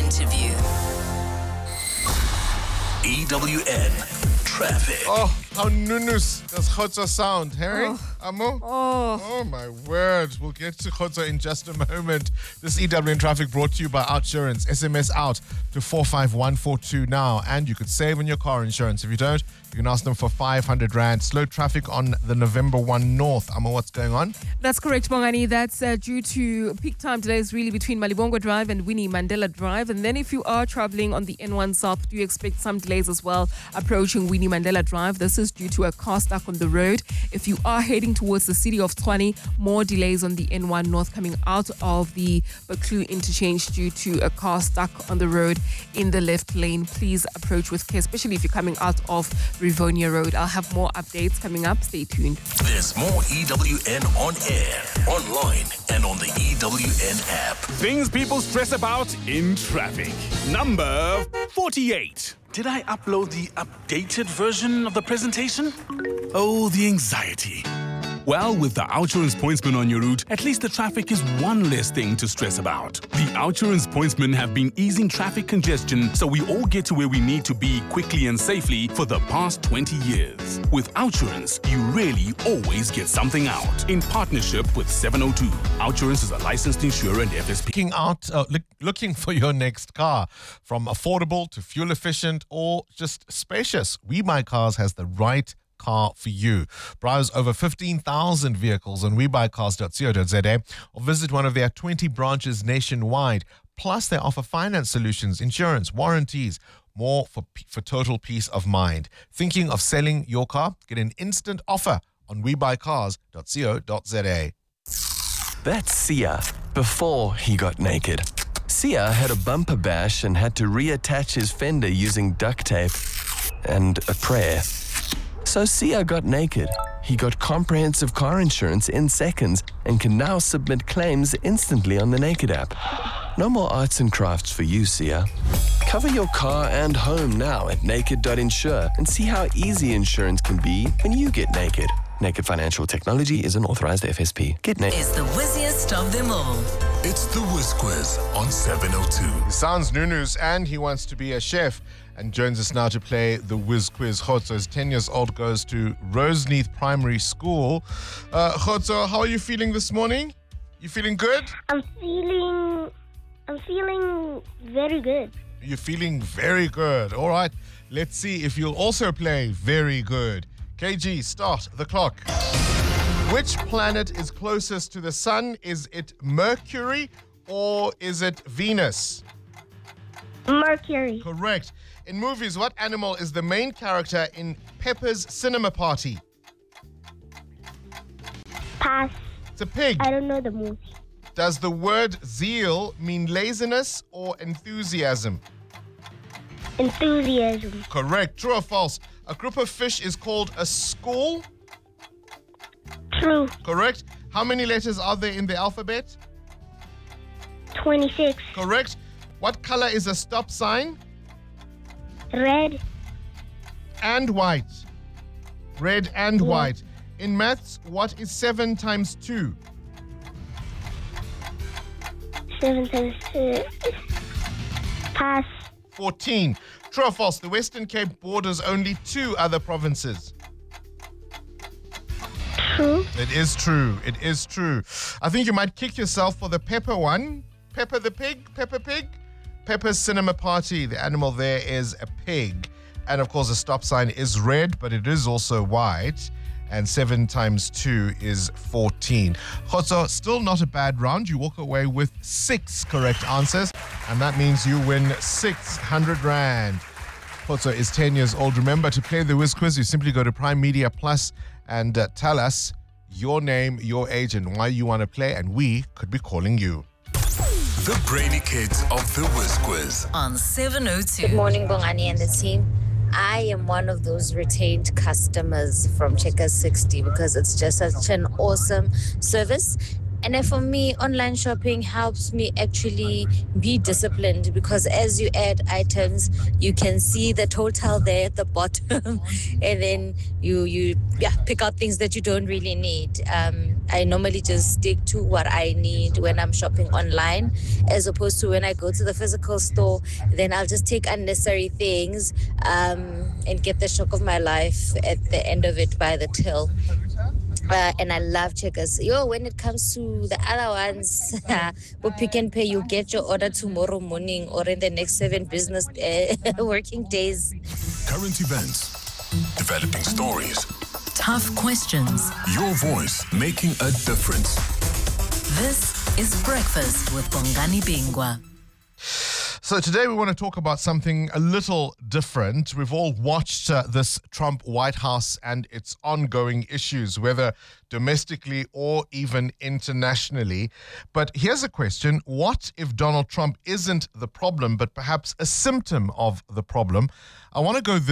interview. EWN Traffic. Oh, how nunus does Khotsa sound, Harry? Amo? Oh, my word. We'll get to Khotsa in just a moment. This EWN Traffic brought to you by Outsurance. SMS out to 45142 now. And you could save on your car insurance. If you don't, you can ask them for 500 Rand. Slow traffic on the November 1 North. Amo, what's going on? That's correct, Bongani. That's due to peak time today is really between Malibongwe Drive and Winnie Mandela Drive. And then if you are traveling on the N1 South, do you expect some delays as well approaching Winnie Mandela Drive? This is due to a car stuck on the road. If you are heading towards the city of Tshwane, more delays on the N1 North coming out of the Baklu interchange due to a car stuck on the road in the left lane. Please approach with care, especially if you're coming out of Rivonia Road. I'll have more updates coming up. Stay tuned. There's more EWN on air, online, and on the EWN app. Things people stress about in traffic. Number 48. Did I upload the updated version of the presentation? Oh, the anxiety. Well, with the Outsurance Pointsman on your route, at least the traffic is one less thing to stress about. The Outsurance Pointsmen have been easing traffic congestion so we all get to where we need to be quickly and safely for the past 20 years. With Outsurance, you really always get something out. In partnership with 702, Outsurance is a licensed insurer and FSP. Looking for your next car, from affordable to fuel efficient or just spacious, WeBuyCars has the right car for you. Browse over 15,000 vehicles on webuycars.co.za or visit one of their 20 branches nationwide. Plus, they offer finance solutions, insurance, warranties, more for total peace of mind. Thinking of selling your car? Get an instant offer on webuycars.co.za. That's Sia before he got naked. Sia had a bumper bash and had to reattach his fender using duct tape and a prayer. So Sia got naked. He got comprehensive car insurance in seconds and can now submit claims instantly on the Naked app. No more arts and crafts for you, Sia. Cover your car and home now at naked.insure and see how easy insurance can be when you get naked. Naked Financial Technology is an authorized FSP. Get naked. Is the whizziest of them all. It's the Whiz Quiz on 702. He sounds nunus and he wants to be a chef and joins us now to play the Whiz Quiz. Khotso is 10 years old, goes to Roseneath Primary School. Khotso, how are you feeling this morning? You feeling good? I'm feeling very good. You're feeling very good. All right, let's see if you'll also play very good. KG, start the clock. Which planet is closest to the sun? Is it Mercury or is it Venus? Mercury. Correct. In movies, what animal is the main character in Pepper's Cinema Party? Pass. It's a pig. I don't know the movie. Does the word zeal mean laziness or enthusiasm? Enthusiasm. Correct. True or false? A group of fish is called a school? True. Correct. How many letters are there in the alphabet? 26. Correct. What color is a stop sign? Red. And white. Red and white. In maths, what is 7 times 2? 7 times 2. Pass. 14. True or false? The Western Cape borders only 2 other provinces. True. It is true. It is true. I think you might kick yourself for the Pepper one. Pepper the pig? Pepper Pig? Pepper's Cinema Party. The animal there is a pig. And of course, the stop sign is red, but it is also white. And 7 times 2 is 14. Khotso, still not a bad round. You walk away with 6 correct answers. And that means you win 600 Rand. Khotso is 10 years old. Remember, to play the Whiz Quiz, you simply go to Prime Media Plus and tell us your name, your age, and why you want to play. And we could be calling you. The Brainy Kids of the Whiz Quiz. On 702. Good morning, Bongani and the team. I am one of those retained customers from Checkers 60 because it's just such an awesome service. And then for me, online shopping helps me actually be disciplined, because as you add items, you can see the total there at the bottom, and then you pick out things that you don't really need. I normally just stick to what I need when I'm shopping online, as opposed to when I go to the physical store, then I'll just take unnecessary things and get the shock of my life at the end of it by the till. And I love Checkers. When it comes to the other ones, for Pick n Pay, you get your order tomorrow morning or in the next 7 business working days. Current events, developing stories, Tough questions. your voice making a difference. This is Breakfast with Bongani Bingwa. So today we want to talk about something a little different. We've all watched this Trump White House and its ongoing issues, whether domestically or even internationally. But here's a question. What if Donald Trump isn't the problem, but perhaps a symptom of the problem? I want to go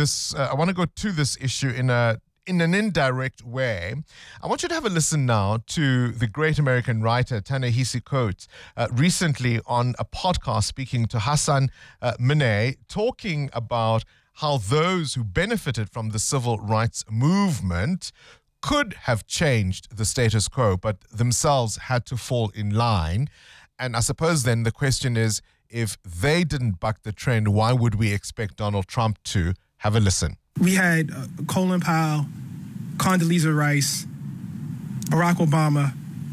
to this issue in an indirect way. I want you to have a listen now to the great American writer Ta-Nehisi Coates recently on a podcast speaking to Hassan Minay, talking about how those who benefited from the civil rights movement could have changed the status quo, but themselves had to fall in line. And I suppose then the question is, if they didn't buck the trend, why would we expect Donald Trump to? Have a listen. We had Colin Powell, Condoleezza Rice, Barack Obama,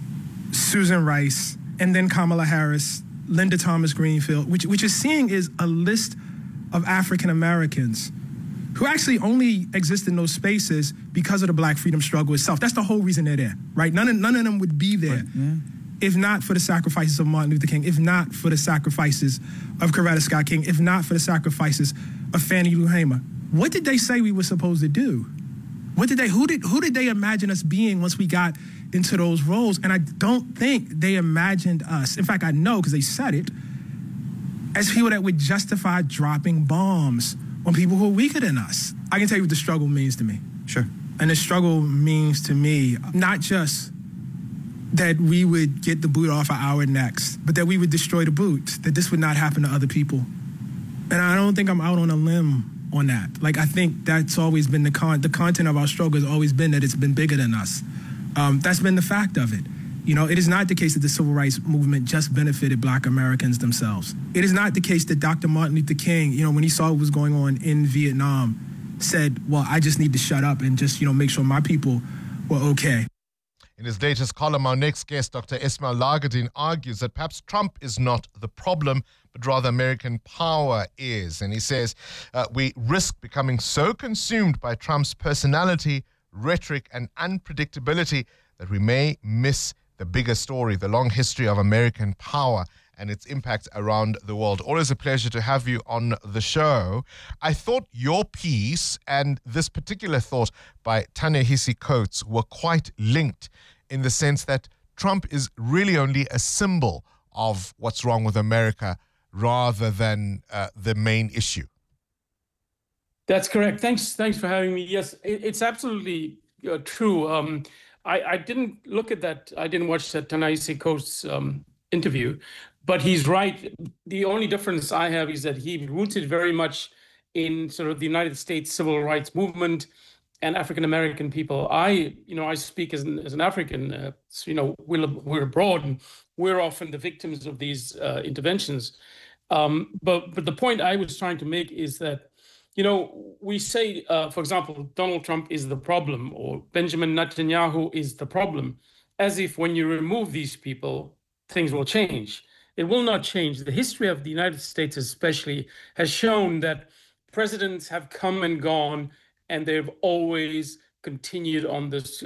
Susan Rice, and then Kamala Harris, Linda Thomas Greenfield. What you're seeing is a list of African Americans who actually only exist in those spaces because of the Black freedom struggle itself. That's the whole reason they're there, right? None of them would be there if not for the sacrifices of Martin Luther King, if not for the sacrifices of Coretta Scott King, if not for the sacrifices of Fannie Lou Hamer. What did they say we were supposed to do? Who did they imagine us being once we got into those roles? And I don't think they imagined us. In fact, I know because they said it, as people that would justify dropping bombs on people who are weaker than us. I can tell you what the struggle means to me. Sure. And the struggle means to me not just that we would get the boot off of our necks, but that we would destroy the boot, that this would not happen to other people. And I don't think I'm out on a limb on that. Like, I think that's always been the content of our struggle has always been that it's been bigger than us. That's been the fact of it. It is not the case that the civil rights movement just benefited Black Americans themselves. It is not the case that Dr. Martin Luther King, when he saw what was going on in Vietnam, said, well, I just need to shut up and just, make sure my people were okay. In his latest column, our next guest, Dr. Esmail Lagadin, argues that perhaps Trump is not the problem, but rather American power is. And he says we risk becoming so consumed by Trump's personality, rhetoric, and unpredictability that we may miss the bigger story, the long history of American power and its impact around the world. Always a pleasure to have you on the show. I thought your piece and this particular thought by Ta-Nehisi Coates were quite linked in the sense that Trump is really only a symbol of what's wrong with America rather than the main issue. That's correct. Thanks for having me. Yes, it's absolutely true. I didn't look at that. I didn't watch that Ta-Nehisi Coates interview, but he's right. The only difference I have is that he rooted very much in sort of the United States civil rights movement and African-American people. I speak as an African, we're abroad and we're often the victims of these interventions. But the point I was trying to make is that, we say, for example, Donald Trump is the problem or Benjamin Netanyahu is the problem, as if when you remove these people, things will change. It will not change. The history of the United States especially has shown that presidents have come and gone, and they've always continued on this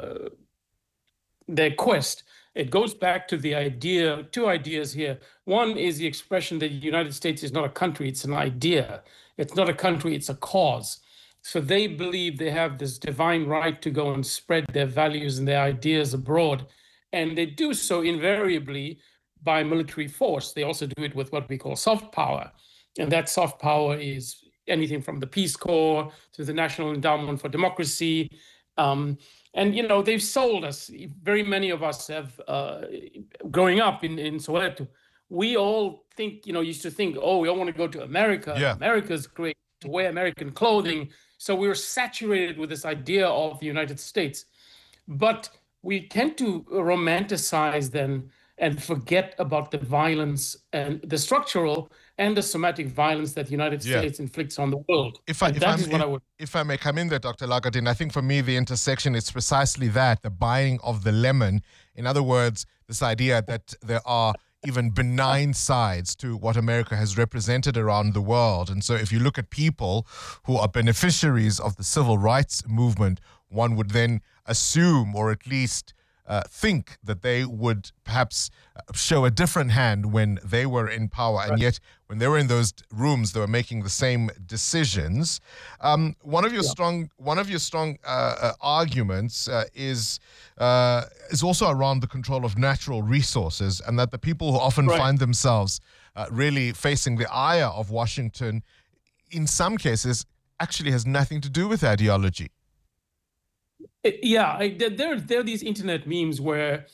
their quest. It goes back to two ideas here. One is the expression that the United States is not a country, it's an idea. It's not a country, it's a cause. So they believe they have this divine right to go and spread their values and their ideas abroad. And they do so invariably by military force. They also do it with what we call soft power. And that soft power is anything from the Peace Corps to the National Endowment for Democracy. And And, they've sold us. Very many of us have, growing up in Soweto, we all think, used to think, oh, we all want to go to America. Yeah. America's great to wear American clothing. So we were saturated with this idea of the United States. But we tend to romanticize then and forget about the violence and the structural and the somatic violence that the United States inflicts on the world. If I may come in there, Dr. Lagadin, I think for me the intersection is precisely that, the buying of the lemon. In other words, this idea that there are even benign sides to what America has represented around the world. And so if you look at people who are beneficiaries of the civil rights movement, one would then assume, or at least think, that they would perhaps show a different hand when they were in power. And yet, when they were in those rooms, they were making the same decisions. One of your strong arguments is also around the control of natural resources, and that the people who often find themselves really facing the ire of Washington, in some cases, actually has nothing to do with ideology. Yeah, there are these internet memes where,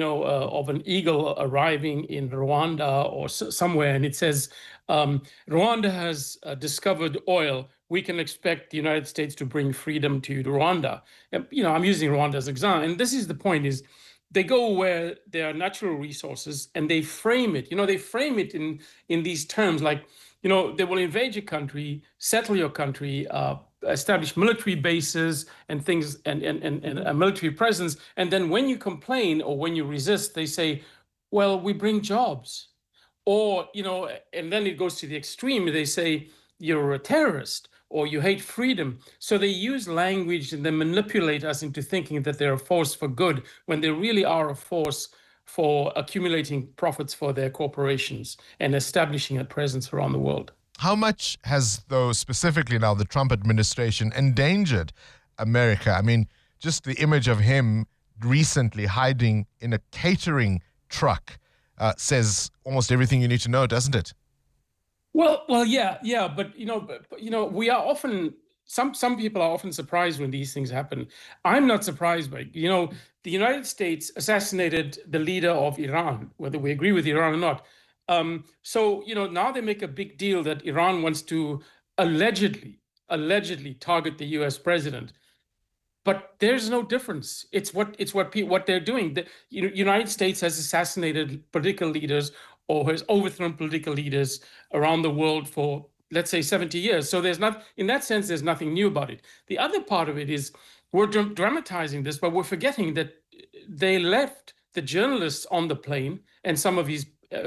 of an eagle arriving in Rwanda or somewhere, and it says, Rwanda has discovered oil. We can expect the United States to bring freedom to Rwanda. And, I'm using Rwanda as an example. And this is the point, is they go where there are natural resources and they frame it. They frame it in these terms like, they will invade your country, settle your country, establish military bases and things, and a military presence. And then when you complain or when you resist, they say, well, we bring jobs. Or, and then it goes to the extreme. They say, you're a terrorist or you hate freedom. So they use language and they manipulate us into thinking that they're a force for good when they really are a force for accumulating profits for their corporations and establishing a presence around the world. How much has, though, specifically now the Trump administration endangered America? I mean, just the image of him recently hiding in a catering truck says almost everything you need to know, doesn't it? Well, yeah, but we are often, some people are often surprised when these things happen. I'm not surprised by, the United States assassinated the leader of Iran, whether we agree with Iran or not. So, now they make a big deal that Iran wants to allegedly target the U.S. president. But there's no difference. It's what they're doing. The United States has assassinated political leaders or has overthrown political leaders around the world for, let's say, 70 years. So in that sense, there's nothing new about it. The other part of it is we're dramatizing this, but we're forgetting that they left the journalists on the plane and some of his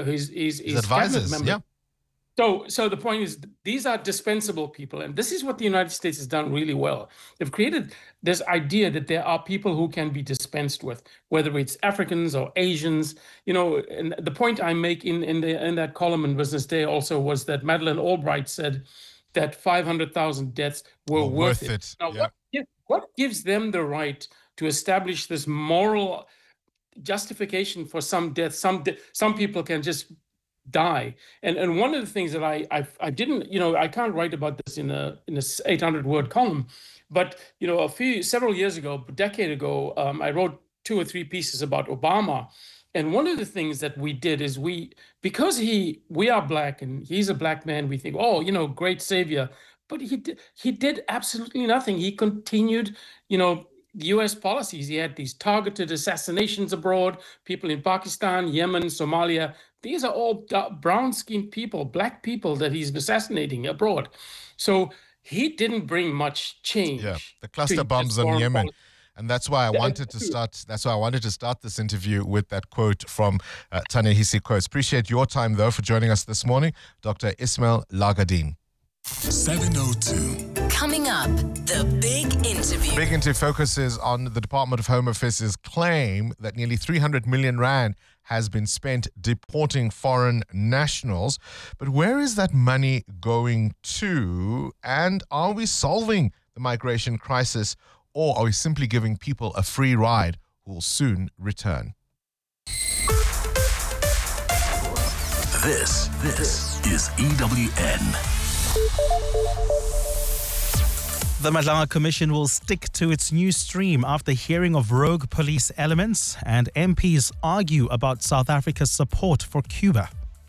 advisors, members. Yeah. So the point is, these are dispensable people, and this is what the United States has done really well. They've created this idea that there are people who can be dispensed with, whether it's Africans or Asians. And the point I make in that column in Business Day also was that Madeleine Albright said that 500,000 deaths were worth it. Now, what gives them the right to establish this moral justification for some death? Some people can just die. And one of the things that I didn't, I can't write about this in a 800-word column, but several years ago, a decade ago, I wrote 2 or 3 pieces about Obama. And one of the things that we did is because we are black and he's a black man, we think, great savior. But he did absolutely nothing. He continued, U.S. policies. He had these targeted assassinations abroad, people in Pakistan, Yemen, Somalia. These are all brown-skinned people, black people that he's assassinating abroad. So he didn't bring much change. Yeah, the cluster bombs on Yemen. And that's why I wanted to start this interview with that quote from Ta-Nehisi Coates. Appreciate your time, though, for joining us this morning, Dr. Ismail Lagadin. 7:02. Coming up, the big interview. Big Interview focuses on the Department of Home Affairs' claim that nearly 300 million rand has been spent deporting foreign nationals. But where is that money going to? And are we solving the migration crisis, or are we simply giving people a free ride who will soon return? This is EWN. The Madlanga Commission will stick to its new stream after hearing of rogue police elements, and MPs argue about South Africa's support for Cuba.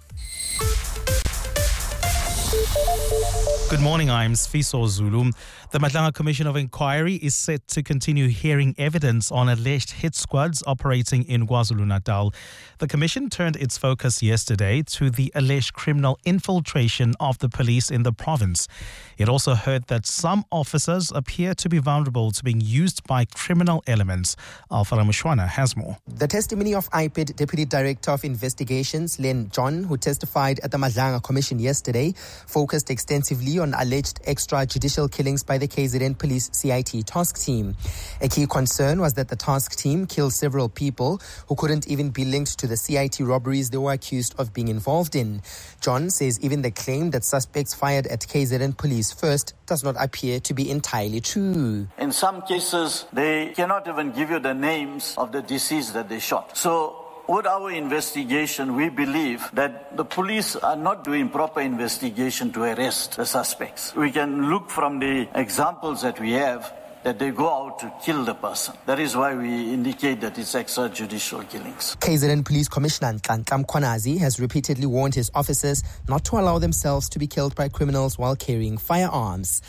Good morning, I'm Sfiso Zulu. The Madlanga Commission of Inquiry is set to continue hearing evidence on alleged hit squads operating in KwaZulu-Natal. The commission turned its focus yesterday to the alleged criminal infiltration of the police in the province. It also heard that some officers appear to be vulnerable to being used by criminal elements. Alpha Ramushwana has more. The testimony of IPID Deputy Director of Investigations, Len John, who testified at the Madlanga Commission yesterday, focused extensively on alleged extrajudicial killings by the KZN Police CIT task team. A key concern was that the task team killed several people who couldn't even be linked to the CIT robberies they were accused of being involved in. John says even the claim that suspects fired at KZN Police first does not appear to be entirely true. In some cases, they cannot even give you the names of the deceased that they shot. So with our investigation, we believe that the police are not doing proper investigation to arrest the suspects. We can look from the examples that we have that they go out to kill the person. That is why we indicate that it's extrajudicial killings. KZN Police Commissioner Nhlanhla Mkhwanazi has repeatedly warned his officers not to allow themselves to be killed by criminals while carrying firearms.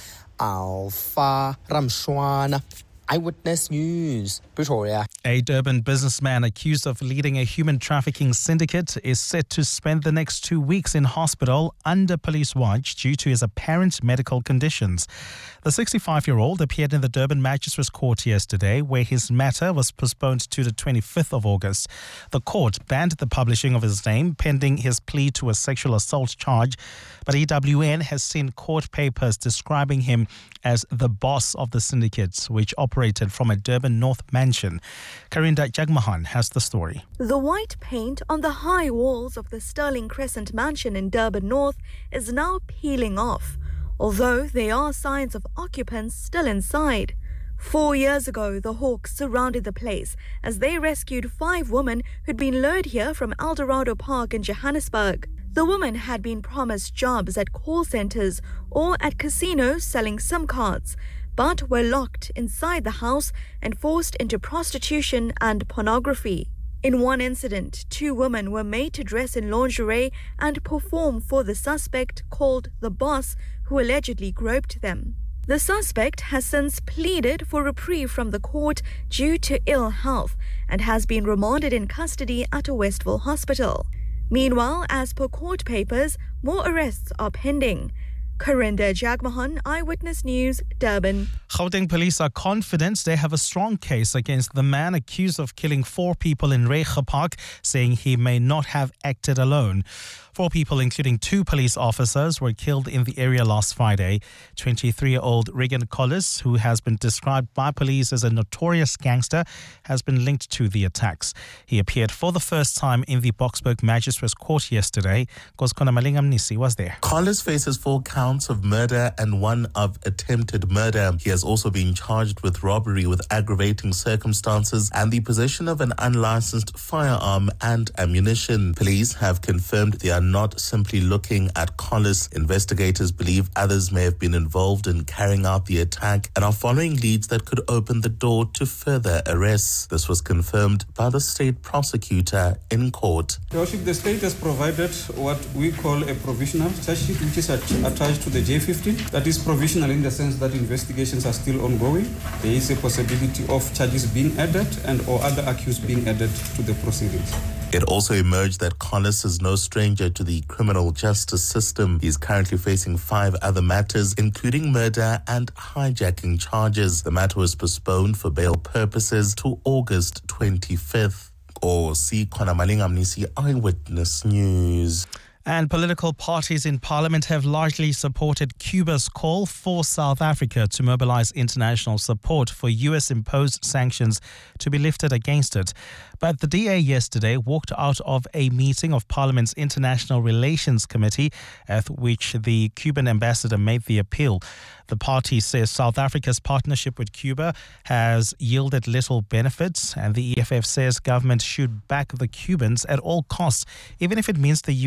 Alpha Ramshwana, Eyewitness News, Pretoria. A Durban businessman accused of leading a human trafficking syndicate is set to spend the next 2 weeks in hospital under police watch due to his apparent medical conditions. The 65-year-old appeared in the Durban Magistrates Court yesterday, where his matter was postponed to the 25th of August. The court banned the publishing of his name pending his plea to a sexual assault charge, but EWN has seen court papers describing him as the boss of the syndicates, which operated from a Durban North mansion. Karinda Jagmohan has the story. The white paint on the high walls of the Sterling Crescent mansion in Durban North is now peeling off, although there are signs of occupants still inside. 4 years ago, the Hawks surrounded the place as they rescued 5 women who'd been lured here from Eldorado Park in Johannesburg. The women had been promised jobs at call centers or at casinos selling SIM cards, but were locked inside the house and forced into prostitution and pornography. In one incident, 2 women were made to dress in lingerie and perform for the suspect called the boss, who allegedly groped them. The suspect has since pleaded for reprieve from the court due to ill health and has been remanded in custody at a Westville hospital. Meanwhile, as per court papers, more arrests are pending. Karinda Jagmohan, Eyewitness News, Durban. Gauteng police are confident they have a strong case against the man accused of killing 4 people in Reiger Park, saying he may not have acted alone. 4 people, including 2 police officers, were killed in the area last Friday. 23-year-old Regan Collis, who has been described by police as a notorious gangster, has been linked to the attacks. He appeared for the first time in the Boksburg Magistrates Court yesterday. Koskona Malingam Nisi was there. Collis faces 4 counts of murder and 1 of attempted murder. He has also been charged with robbery with aggravating circumstances and the possession of an unlicensed firearm and ammunition. Police have confirmed they are not simply looking at Collis. Investigators believe others may have been involved in carrying out the attack and are following leads that could open the door to further arrests. This was confirmed by the state prosecutor in court. Your Worship, the state has provided what we call a provisional charge sheet, which is attached to the J15. That is provisional in the sense that investigations are still ongoing. There is a possibility of charges being added and or other accused being added to the proceedings. It also emerged that Collis is no stranger to the criminal justice system. He is currently facing 5 other matters, including murder and hijacking charges. The matter was postponed for bail purposes to August 25th. Or see Kona Malingam Nisi, Eyewitness News. And political parties in Parliament have largely supported Cuba's call for South Africa to mobilize international support for US-imposed sanctions to be lifted against it. But the DA yesterday walked out of a meeting of Parliament's International Relations Committee at which the Cuban ambassador made the appeal. The party says South Africa's partnership with Cuba has yielded little benefits, and the EFF says government should back the Cubans at all costs, even if it means the US concedes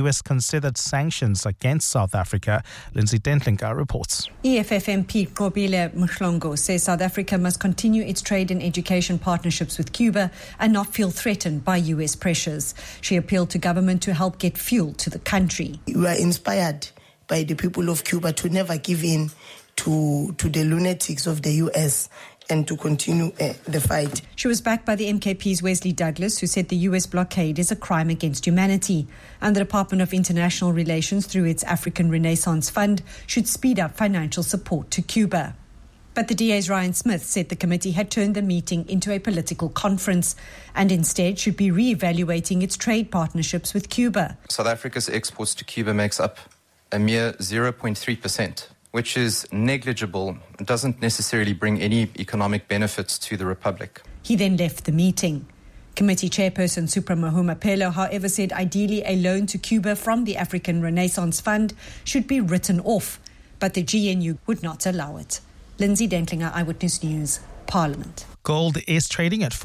considered sanctions against South Africa. Lindsay Dentlinga reports. EFF MP Kobile Mhlongo says South Africa must continue its trade and education partnerships with Cuba and not feel threatened by US pressures. She appealed to government to help get fuel to the country. We are inspired by the people of Cuba to never give in to the lunatics of the US and to continue the fight. She was backed by the MKP's Wesley Douglas, who said the US blockade is a crime against humanity. And the Department of International Relations, through its African Renaissance Fund, should speed up financial support to Cuba. But the DA's Ryan Smith said the committee had turned the meeting into a political conference and instead should be re-evaluating its trade partnerships with Cuba. South Africa's exports to Cuba makes up a mere 0.3%. which is negligible and doesn't necessarily bring any economic benefits to the Republic. He then left the meeting. Committee chairperson Supra Mahuma Pelo, however, said ideally a loan to Cuba from the African Renaissance Fund should be written off, but the GNU would not allow it. Lindsay Dentlinger, Eyewitness News, Parliament. Gold is trading at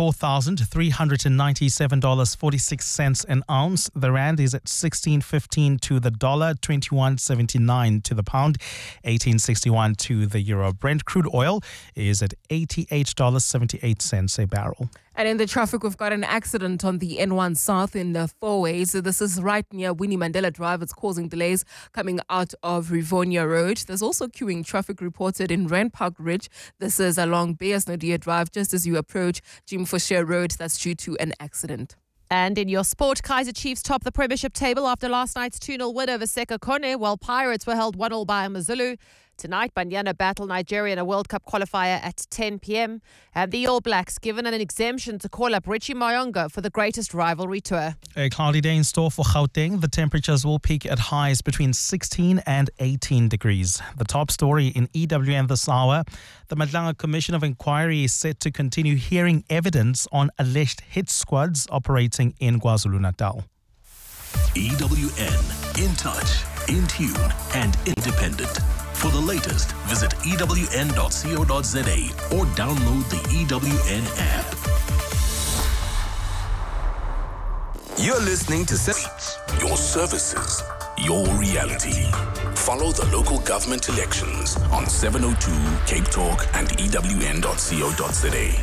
$4,397.46 an ounce. The rand is at 16.15 to the dollar, 21.79 to the pound, 18.61 to the euro. Brent crude oil is at $88.78 a barrel. And in the traffic, we've got an accident on the N1 South in the Fourways. So this is right near Winnie Mandela Drive. It's causing delays coming out of Rivonia Road. There's also queuing traffic reported in Rand Park Ridge. This is along Beyers Naudé Drive, just as you approach Jim Foucher Road. That's due to an accident. And in your sport, Kaizer Chiefs top the Premiership table after last night's 2-0 win over Sekhukhune, while Pirates were held 1-0 by Amazulu. Tonight, Banyana battle Nigeria in a World Cup qualifier at 10 p.m. And the All Blacks given an exemption to call up Richie Mayonga for the greatest rivalry tour. A cloudy day in store for Gauteng. The temperatures will peak at highs between 16 and 18 degrees. The top story in EWN this hour. The Madlanga Commission of Inquiry is set to continue hearing evidence on alleged hit squads operating in KwaZulu-Natal. EWN, in touch, in tune and independent. For the latest, visit ewn.co.za or download the EWN app. You're listening to Your services, your reality. Follow the local government elections on 702 Cape Talk and ewn.co.za.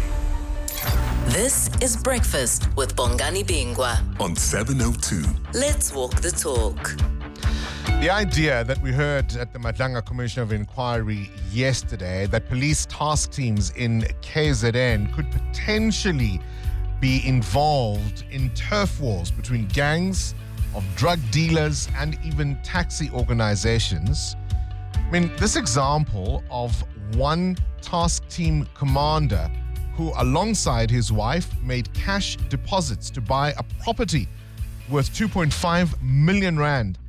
This is Breakfast with Bongani Bingwa on 702. Let's walk the talk. The idea that we heard at the Madlanga Commission of Inquiry yesterday that police task teams in KZN could potentially be involved in turf wars between gangs of drug dealers and even taxi organizations. I mean, this example of one task team commander who, alongside his wife, made cash deposits to buy a property worth 2.5 million rand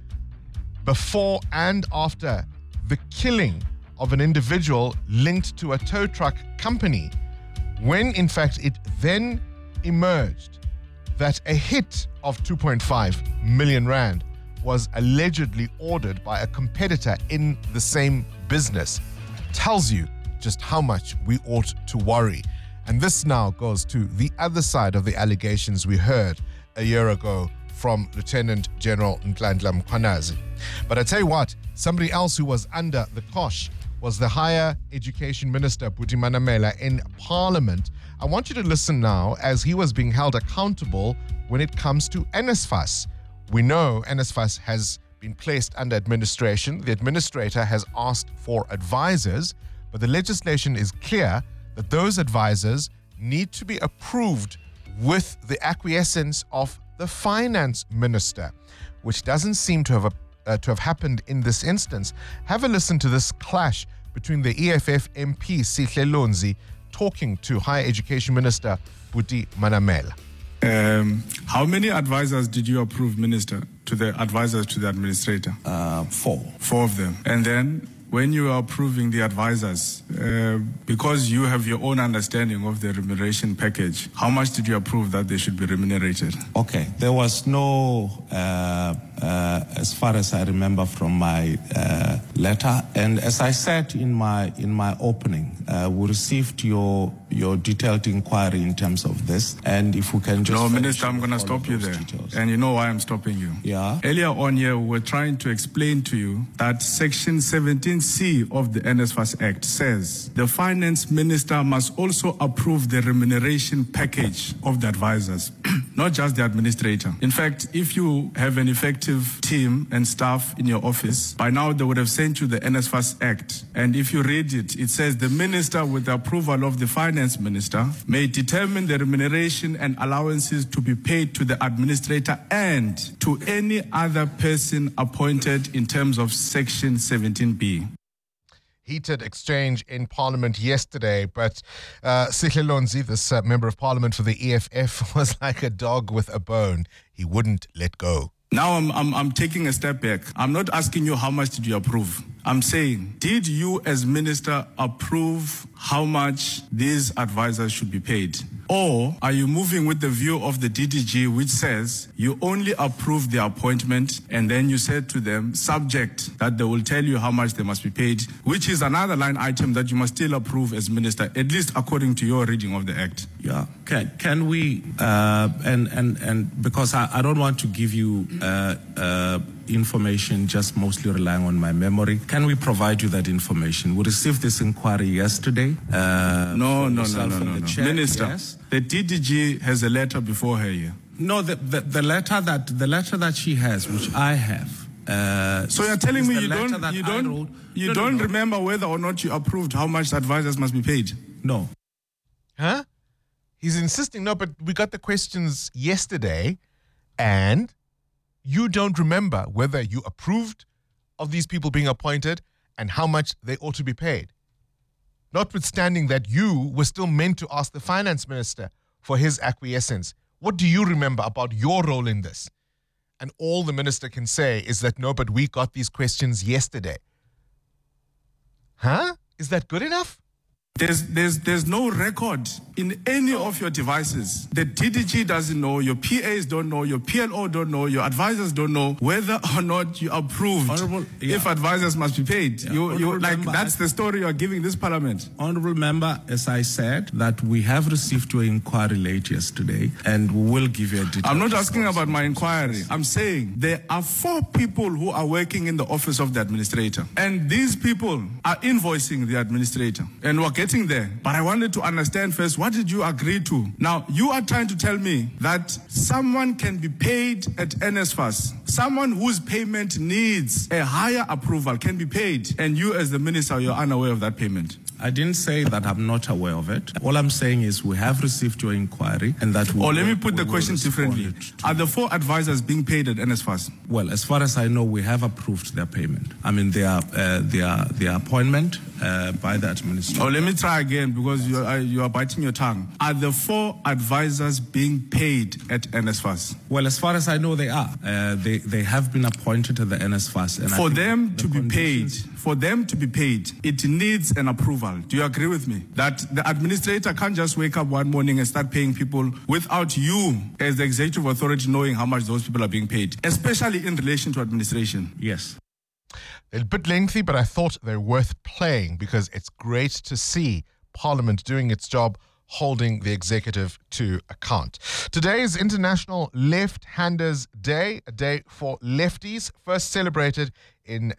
before and after the killing of an individual linked to a tow truck company, when in fact it then emerged that a hit of 2.5 million rand was allegedly ordered by a competitor in the same business, tells you just how much we ought to worry. And this now goes to the other side of the allegations we heard a year ago from Lieutenant General Nhlanhla Mkhwanazi. But I tell you what, somebody else who was under the cosh was the Higher Education Minister, Buti Manamela, in Parliament. I want you to listen now as he was being held accountable when it comes to NSFAS. We know NSFAS has been placed under administration. The administrator has asked for advisors, but the legislation is clear that those advisors need to be approved with the acquiescence of the finance minister, which doesn't seem to have happened in this instance. Have a listen to this clash between the EFF MP Sihle Lonzi talking to Higher Education Minister Buti Manamela. How many advisors did you approve, Minister, to the advisors to the administrator? 4. 4 of them. And then when you are approving the advisors, because you have your own understanding of the remuneration package, how much did you approve that they should be remunerated? Okay, there was no, as far as I remember from my letter. And as I said in my opening, we received your detailed inquiry in terms of this. And if we can just... No, Minister, I'm going to stop you there. Details. And you know why I'm stopping you. Yeah. Earlier on here, we were trying to explain to you that Section 17C of the NSFAS Act says the Finance Minister must also approve the remuneration package of the advisors, not just the administrator. In fact, if you have an effective team and staff in your office, by now they would have sent you the NSFAS Act. And if you read it, it says the Minister, with the approval of the Finance Minister, may determine the remuneration and allowances to be paid to the administrator and to any other person appointed in terms of Section 17B. Heated exchange in Parliament yesterday, but Sihle Lonzi, this member of Parliament for the EFF, was like a dog with a bone. He wouldn't let go. Now I'm taking a step back. I'm not asking you how much did you approve. I'm saying, did you as minister approve how much these advisors should be paid? Or are you moving with the view of the DDG, which says you only approve the appointment and then you said to them, subject that they will tell you how much they must be paid, which is another line item that you must still approve as minister, at least according to your reading of the act? Yeah. Can we, and because I don't want to give you information just mostly relying on my memory, can we provide you that information? We received this inquiry yesterday. No. Minister, yes? The DDG has a letter before her here. No, the letter that she has, which I have. So you're telling me you don't remember whether or not you approved how much advisors must be paid? No. Huh? He's insisting, no, but we got the questions yesterday and you don't remember whether you approved of these people being appointed and how much they ought to be paid. Notwithstanding that you were still meant to ask the finance minister for his acquiescence. What do you remember about your role in this? And all the minister can say is that, no, but we got these questions yesterday. Huh? Is that good enough? There's no record in any of your devices. The DDG doesn't know, your PAs don't know, your PLO don't know, your advisors don't know whether or not you approved if advisors must be paid. Yeah. That's the story you're giving this parliament. Honorable member, as I said, that we have received your inquiry late yesterday and we will give you a detail. I'm not asking about my inquiry. I'm saying there are 4 people who are working in the office of the administrator. And these people are invoicing the administrator. And we're getting there. But I wanted to understand first, what did you agree to? Now, you are trying to tell me that someone can be paid at NSFAS, someone whose payment needs a higher approval can be paid, and you as the minister, you're unaware of that payment. I didn't say that I'm not aware of it. All I'm saying is we have received your inquiry and that we... let me put the question differently. Are the 4 advisors being paid at NSFAS? Well, as far as I know, we have approved their payment. I mean, their appointment by the administration. Let me try again because you are biting your tongue. Are the 4 advisors being paid at NSFAS? Well, as far as I know, they are. They have been appointed at the NSFAS. And for them to be paid, it needs an approval. Do you agree with me? That the administrator can't just wake up one morning and start paying people without you as the executive authority knowing how much those people are being paid, especially in relation to administration. Yes. They're a bit lengthy, but I thought they're worth playing because it's great to see Parliament doing its job, holding the executive to account. Today is International Left-Handers Day, a day for lefties, first celebrated in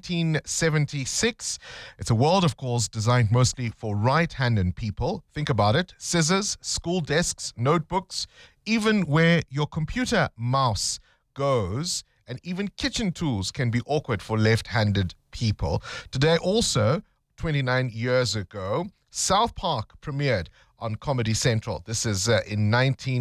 1976. It's a world, of course, designed mostly for right-handed people. Think about it. Scissors, school desks, notebooks, even where your computer mouse goes, and even kitchen tools can be awkward for left-handed people. Today also, 29 years ago, South Park premiered on Comedy Central. This is in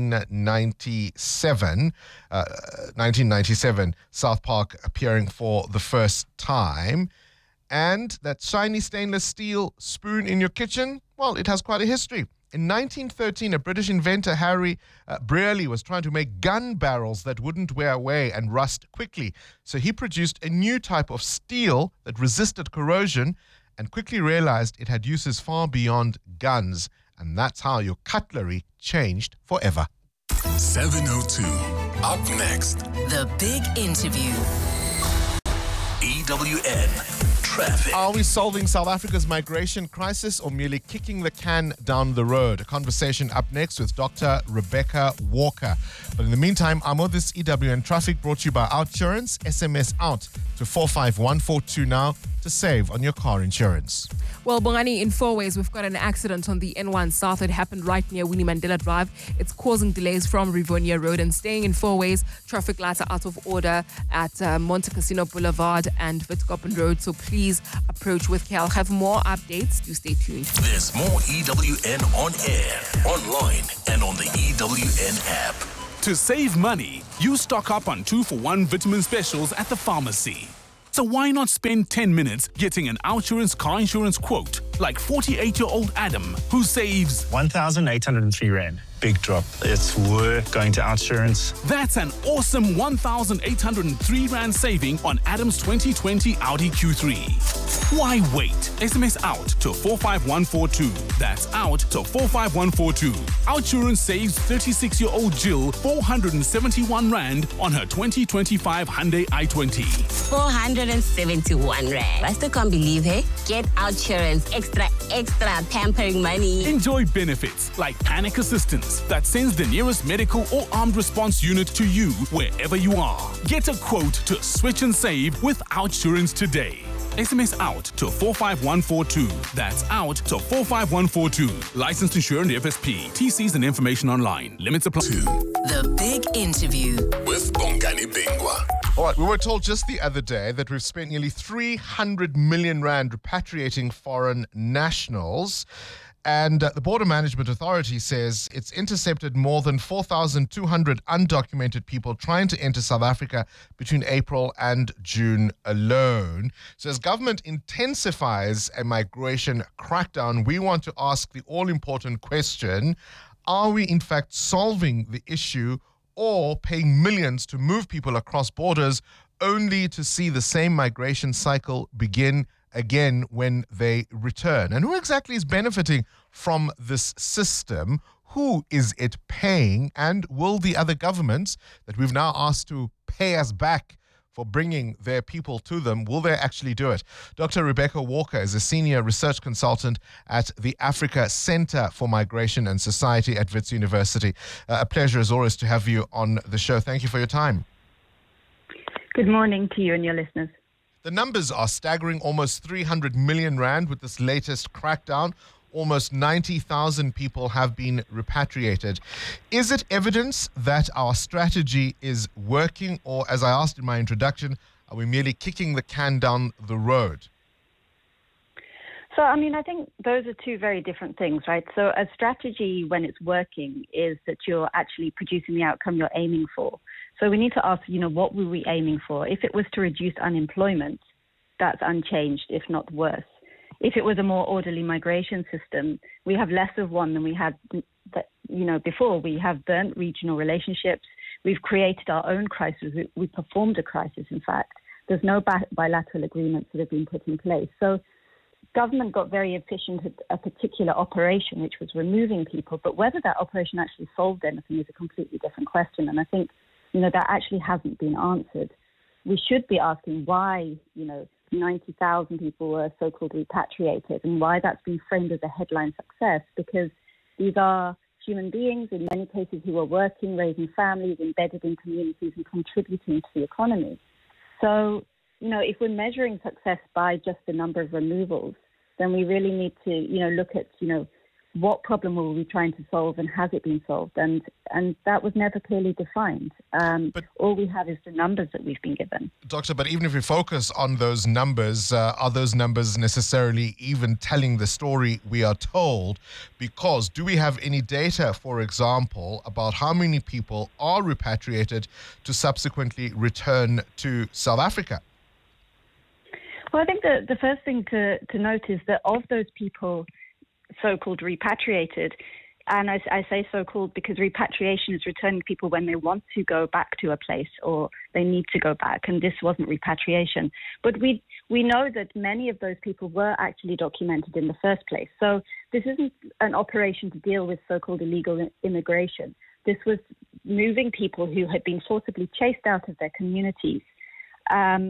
1997, South Park appearing for the first time. And that shiny stainless steel spoon in your kitchen, well, it has quite a history. In 1913, a British inventor, Harry Brearley, was trying to make gun barrels that wouldn't wear away and rust quickly. So he produced a new type of steel that resisted corrosion and quickly realized it had uses far beyond guns. And that's how your cutlery changed forever. 7:02. Up next. The Big Interview. EWN traffic. Are we solving South Africa's migration crisis or merely kicking the can down the road? A conversation up next with Dr. Rebecca Walker. But in the meantime, this EWN traffic brought to you by Outsurance. SMS out to 45142 now to save on your car insurance. Well, Bongani, in Fourways, we've got an accident on the N1 South. It happened right near Winnie Mandela Drive. It's causing delays from Rivonia Road and staying in Fourways. Traffic lights are out of order at Monte Cassino Boulevard and Witkoppen Road. So please approach with care. I'll have more updates. Do stay tuned. There's more EWN on air, online, and on the EWN app. To save money, you stock up on 2-for-1 vitamin specials at the pharmacy. So why not spend 10 minutes getting an Outsurance car insurance quote, like 48-year-old Adam, who saves 1,803 Rand. Big drop. It's worth going to Outsurance. That's an awesome 1,803 Rand saving on Adam's 2020 Audi Q3. Why wait? SMS out to 45142. That's out to 45142. Outsurance saves 36-year-old Jill 471 Rand on her 2025 Hyundai i20. 471 Rand. I still can't believe, hey? Get Outsurance extra pampering money. Enjoy benefits like panic assistance that sends the nearest medical or armed response unit to you wherever you are. Get a quote to switch and save with Outsurance today. SMS out to 45142. That's out to 45142. Licensed insured FSP. TCs and information online. Limits apply. The Big Interview with Bongani Bingwa. All right, we were told just the other day that we've spent nearly 300 million Rand repatriating foreign nationals. And the Border Management Authority says it's intercepted more than 4,200 undocumented people trying to enter South Africa between April and June alone. So as government intensifies a migration crackdown, we want to ask the all-important question, are we in fact solving the issue or paying millions to move people across borders only to see the same migration cycle begin again when they return? And who exactly is benefiting from this system? Who is it paying? And will the other governments that we've now asked to pay us back for bringing their people to them, will they actually do it? Dr. Rebecca Walker is a senior research consultant at the Africa Center for Migration and Society at Wits University. A pleasure as always to have you on the show. Thank you for your time. Good morning to you and your listeners. The numbers are staggering, almost 300 million Rand with this latest crackdown. Almost 90,000 people have been repatriated. Is it evidence that our strategy is working, or, as I asked in my introduction, are we merely kicking the can down the road? So, I think those are two very different things, right? So a strategy, when it's working, is that you're actually producing the outcome you're aiming for. So we need to ask, what were we aiming for? If it was to reduce unemployment, that's unchanged, if not worse. If it was a more orderly migration system, we have less of one than we had, before. We have burnt regional relationships. We've created our own crisis. We performed a crisis, in fact. There's no bilateral agreements that have been put in place. So government got very efficient at a particular operation, which was removing people. But whether that operation actually solved anything is a completely different question. And I think, that actually hasn't been answered. We should be asking why, 90,000 people were so-called repatriated and why that's been framed as a headline success, because these are human beings, in many cases, who are working, raising families, embedded in communities and contributing to the economy. So, if we're measuring success by just the number of removals, then we really need to, look at, what problem were we trying to solve and has it been solved? And that was never clearly defined. But all we have is the numbers that we've been given. Doctor, but even if we focus on those numbers, are those numbers necessarily even telling the story we are told? Because do we have any data, for example, about how many people are repatriated to subsequently return to South Africa? Well, I think the first thing to note is that of those people so-called repatriated, and I say so-called because repatriation is returning people when they want to go back to a place or they need to go back, and this wasn't repatriation. But we know that many of those people were actually documented in the first place. So this isn't an operation to deal with so-called illegal immigration. This was moving people who had been forcibly chased out of their communities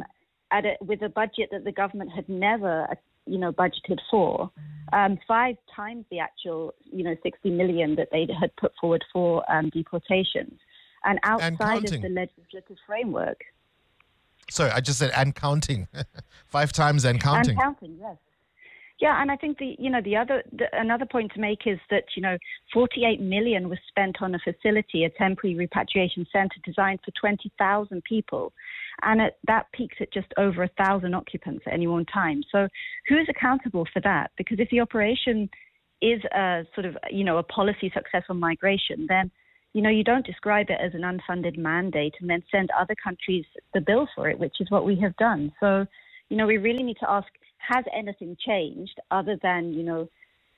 with a budget that the government had never, budgeted for, 5 times the actual, 60 million that they had put forward for deportations, and outside of the legislative framework. Sorry, I just said and counting. 5 times and counting. And counting, yes. Yeah, and I think another point to make is that 48 million was spent on a facility, a temporary repatriation centre designed for 20,000 people, and that peaks at just over 1,000 occupants at any one time. So, who is accountable for that? Because if the operation is a sort of a policy successful migration, then you don't describe it as an unfunded mandate and then send other countries the bill for it, which is what we have done. So, we really need to ask, has anything changed other than,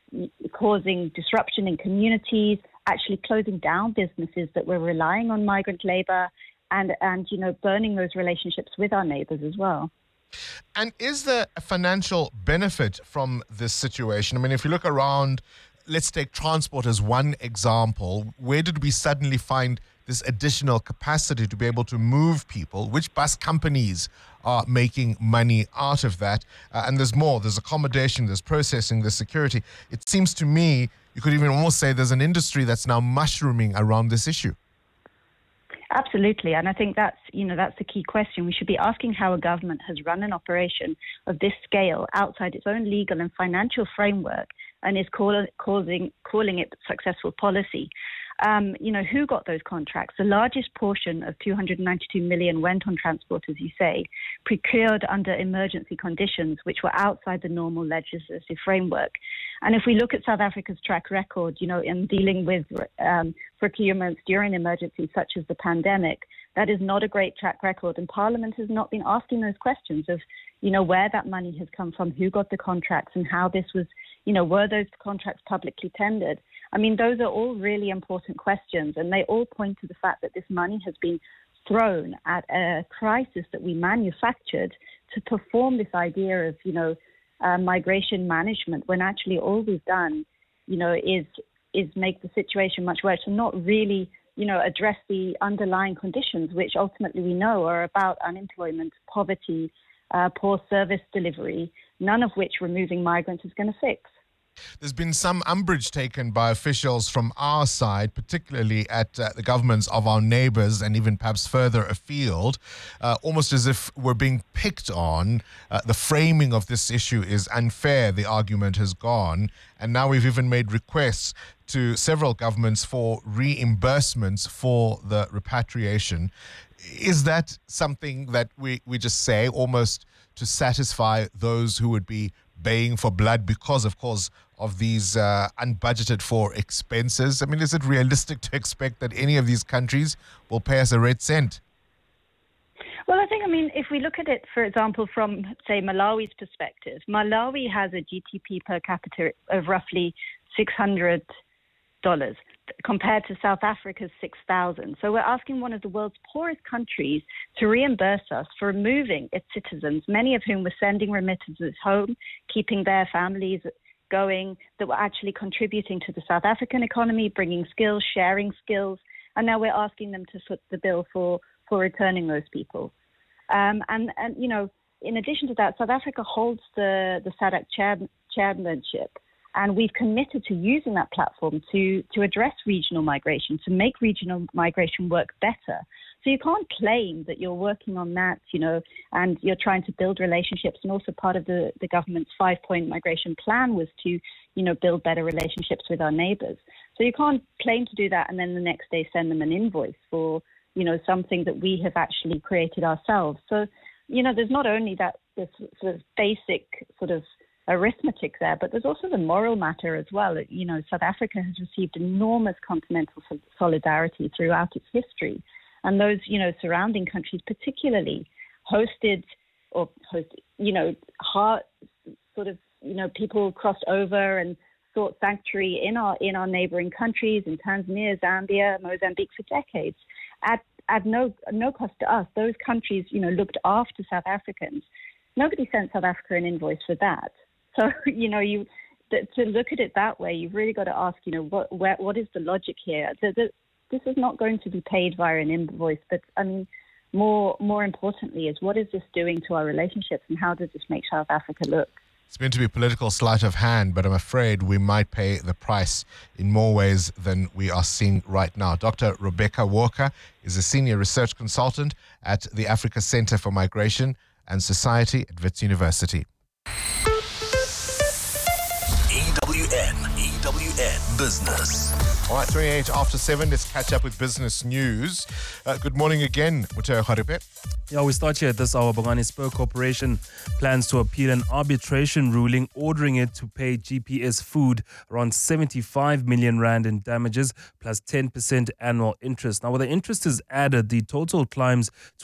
causing disruption in communities, actually closing down businesses that were relying on migrant labor and burning those relationships with our neighbors as well? And is there a financial benefit from this situation? I mean, if you look around, let's take transport as one example. Where did we suddenly find this additional capacity to be able to move people? Which bus companies are making money out of that? And there's more. There's accommodation, there's processing, there's security. It seems to me, you could even almost say there's an industry that's now mushrooming around this issue. Absolutely, and I think that's the key question. We should be asking how a government has run an operation of this scale outside its own legal and financial framework and is calling it successful policy. Who got those contracts? The largest portion of 292 million went on transport, as you say, procured under emergency conditions, which were outside the normal legislative framework. And if we look at South Africa's track record, in dealing with procurements during emergencies such as the pandemic, that is not a great track record. And Parliament has not been asking those questions of, where that money has come from, who got the contracts, and how this was, were those contracts publicly tendered? I mean, those are all really important questions, and they all point to the fact that this money has been thrown at a crisis that we manufactured to perform this idea of, migration management, when actually all we've done, is make the situation much worse and not really, address the underlying conditions, which ultimately we know are about unemployment, poverty, poor service delivery, none of which removing migrants is going to fix. There's been some umbrage taken by officials from our side, particularly at the governments of our neighbors and even perhaps further afield, almost as if we're being picked on. The framing of this issue is unfair, the argument has gone. And now we've even made requests to several governments for reimbursements for the repatriation. Is that something that we just say almost to satisfy those who would be baying for blood because, of course, of these unbudgeted for expenses? I mean, is it realistic to expect that any of these countries will pay us a red cent? Well, if we look at it, for example, from, say, Malawi's perspective, Malawi has a GDP per capita of roughly $600 compared to South Africa's 6,000. So we're asking one of the world's poorest countries to reimburse us for removing its citizens, many of whom were sending remittances home, keeping their families going, that were actually contributing to the South African economy, bringing skills, sharing skills, and now we're asking them to foot the bill for returning those people. And in addition to that, South Africa holds the SADC chairmanship, and we've committed to using that platform to address regional migration, to make regional migration work better. So you can't claim that you're working on that, and you're trying to build relationships. And also part of the government's 5-point migration plan was to, build better relationships with our neighbors. So you can't claim to do that and then the next day send them an invoice for, something that we have actually created ourselves. So, there's not only this sort of basic sort of arithmetic there, but there's also the moral matter as well. South Africa has received enormous continental solidarity throughout its history. And those, surrounding countries particularly people crossed over and sought sanctuary in our neighboring countries, in Tanzania, Zambia, Mozambique for decades. At no cost to us, those countries, looked after South Africans. Nobody sent South Africa an invoice for that. So, to look at it that way, you've really got to ask, what is the logic here? This is not going to be paid via an invoice, but more importantly is what is this doing to our relationships and how does this make South Africa look? It's meant to be political sleight of hand, but I'm afraid we might pay the price in more ways than we are seeing right now. Dr. Rebecca Walker is a senior research consultant at the Africa Center for Migration and Society at Wits University. EWN Business. All right, 28 after 7. Let's catch up with business news. Good morning again, Muteo Kharipe. Yeah, we start here at this hour. Bongani Spur Corporation plans to appeal an arbitration ruling ordering it to pay GPS Food around 75 million rand in damages plus 10% annual interest. Now, with the interest is added, the total climbs to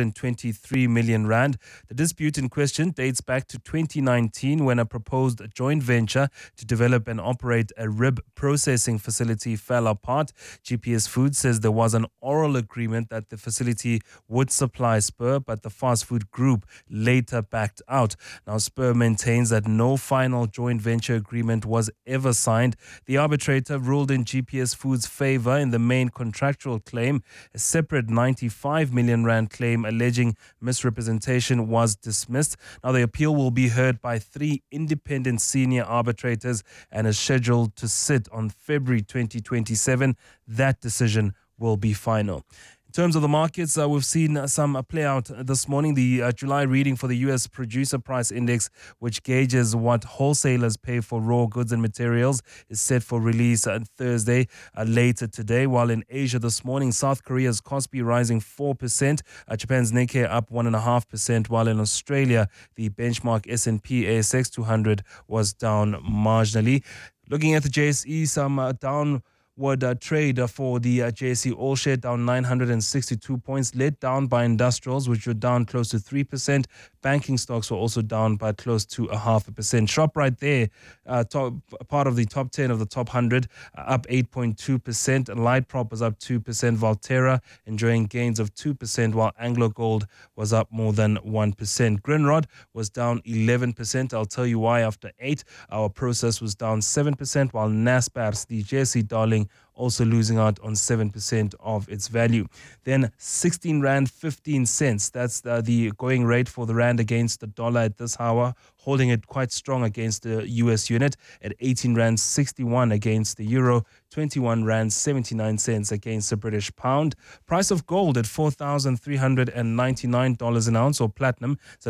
123 million rand. The dispute in question dates back to 2019 when a proposed joint venture to develop and operate a rib processing facility fell apart. GPS Food says there was an oral agreement that the facility would supply Spur, but the fast food group later backed out. Now, Spur maintains that no final joint venture agreement was ever signed. The arbitrator ruled in GPS Food's favor in the main contractual claim. A separate 95 million rand claim alleging misrepresentation was dismissed. Now, the appeal will be heard by 3 independent senior arbitrators and is scheduled to sit on February 2027. That decision will be final. In terms of the markets, we've seen some play out this morning. The July reading for the U.S. Producer Price Index, which gauges what wholesalers pay for raw goods and materials, is set for release on Thursday, later today. While in Asia this morning, South Korea's Kospi rising 4%, Japan's Nikkei up 1.5%, while in Australia, the benchmark S&P ASX 200 was down marginally. Looking at the JSE, some downward trade for the JSE All Share down 962 points, led down by industrials, which were down close to 3%. Banking stocks were also down by close to 0.5%. ShopRite there, part of the top 10 of the top 100, up 8.2%. Lightprop was up 2%. Valterra enjoying gains of 2%, while Anglo Gold was up more than 1%. Grindrod was down 11%. I'll tell you why after 8. Our Process was down 7%, while Naspers, the JSE darling, also losing out on 7% of its value. Then 16 Rand 15 cents. That's the going rate for the Rand against the dollar at this hour, holding it quite strong against the US unit at 18 Rand 61 against the Euro, 21 Rand 79 cents against the British pound. Price of gold at $4,399 an ounce, or platinum is at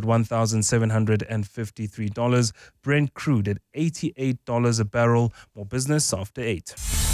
$1,753. Brent crude at $88 a barrel. More business after 8.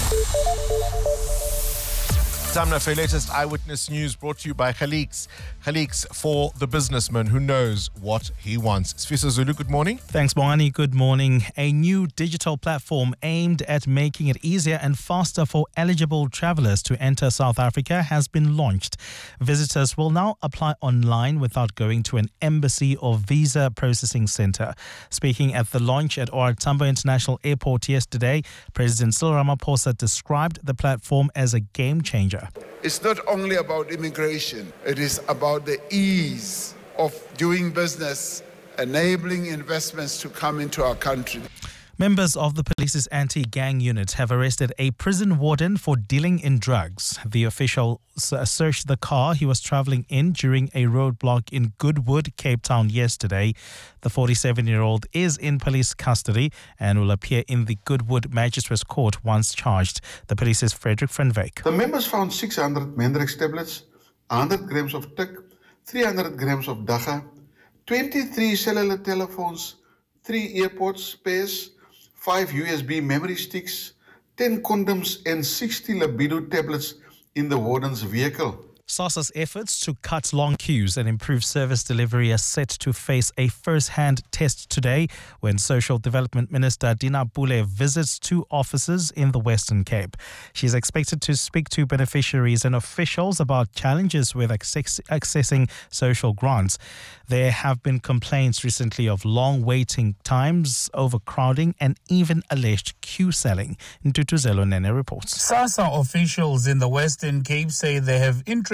Time now for your latest Eyewitness News, brought to you by Khaliks. Khaliks, for the businessman who knows what he wants. Sfiso Zulu, good morning. Thanks, Bongani. Good morning. A new digital platform aimed at making it easier and faster for eligible travelers to enter South Africa has been launched. Visitors will now apply online without going to an embassy or visa processing center. Speaking at the launch at OR Tambo International Airport yesterday, President Cyril Ramaphosa described the platform as a game changer. It's not only about immigration, it is about the ease of doing business, enabling investments to come into our country. Members of the police's anti-gang unit have arrested a prison warden for dealing in drugs. The officials searched the car he was travelling in during a roadblock in Goodwood, Cape Town yesterday. The 47-year-old is in police custody and will appear in the Goodwood Magistrates Court once charged. The police's Frederick van Wyk. The members found 600 Mendrix tablets, 100 grams of tik, 300 grams of dagga, 23 cellular telephones, 3 AirPods pairs, 5 USB memory sticks, 10 condoms and 60 libido tablets in the warden's vehicle. SASSA's efforts to cut long queues and improve service delivery are set to face a first-hand test today when Social Development Minister Dina Pule visits 2 offices in the Western Cape. She is expected to speak to beneficiaries and officials about challenges with accessing social grants. There have been complaints recently of long waiting times, overcrowding, and even alleged queue selling. Ntutuzelo Nene reports. SASSA officials in the Western Cape say they have introduced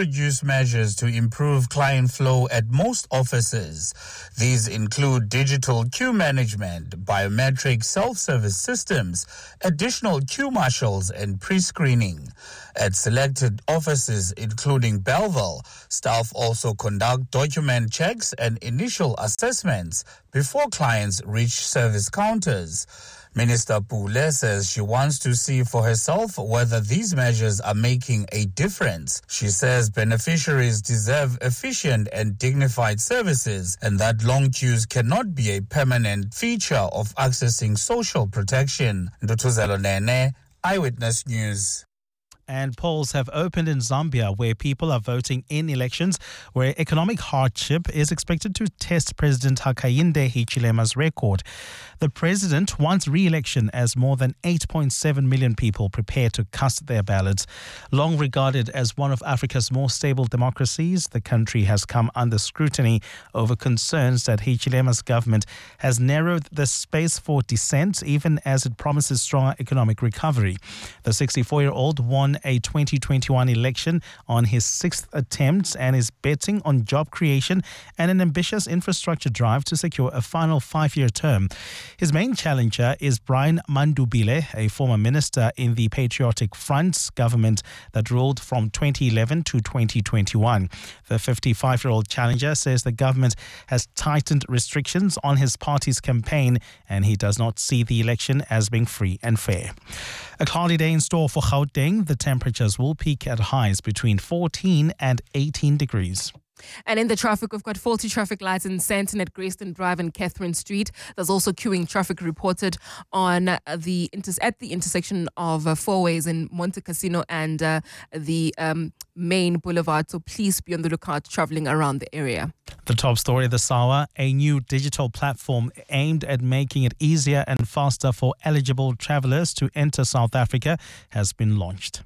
introduced measures to improve client flow at most offices. These include digital queue management, biometric self-service systems, additional queue marshals, and pre-screening. At selected offices, including Belleville, staff also conduct document checks and initial assessments before clients reach service counters. Minister Pule says she wants to see for herself whether these measures are making a difference. She says beneficiaries deserve efficient and dignified services and that long queues cannot be a permanent feature of accessing social protection. Ndutuzelo Nene, Eyewitness News. And polls have opened in Zambia, where people are voting in elections where economic hardship is expected to test President Hakainde Hichilema's record. The president wants re-election as more than 8.7 million people prepare to cast their ballots. Long regarded as one of Africa's more stable democracies, the country has come under scrutiny over concerns that Hichilema's government has narrowed the space for dissent, even as it promises stronger economic recovery. The 64-year-old won a 2021 election on his sixth attempt and is betting on job creation and an ambitious infrastructure drive to secure a final 5-year term. His main challenger is Brian Mandubile, a former minister in the Patriotic Front government that ruled from 2011 to 2021. The 55-year-old challenger says the government has tightened restrictions on his party's campaign and he does not see the election as being free and fair. A cloudy day in store for Gauteng. The temperatures will peak at highs between 14 and 18 degrees. And in the traffic, we've got faulty traffic lights in Santon at Grayston Drive and Catherine Street. There's also queuing traffic reported on at the intersection of four ways in Monte Cassino and the main boulevard. So please be on the lookout traveling around the area. The top story this hour, a new digital platform aimed at making it easier and faster for eligible travelers to enter South Africa has been launched.